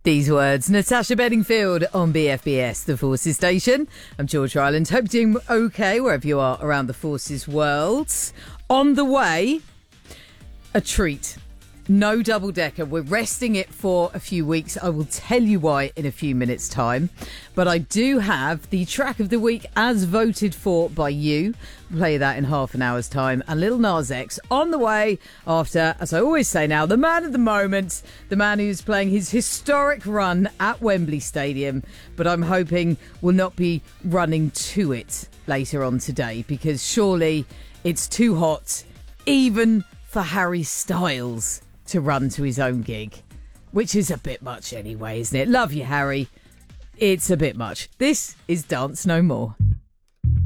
These words, Natasha Bedingfield on BFBS, the Forces Station. I'm George Ryland. Hope you're doing okay wherever you are around the Forces world. On the way, a treat. No double-decker. We're resting it for a few weeks. I will tell you why in a few minutes' time. But I do have the track of the week as voted for by you. We'll play that in half an hour's time. And Lil Nas X on the way after, as I always say now, the man of the moment, the man who's playing his historic run at Wembley Stadium. But I'm hoping will not be running to it later on today, because surely it's too hot, even for Harry Styles to run to his own gig, which is a bit much anyway, isn't it? Love you, Harry. It's a bit much. This is Dance No More.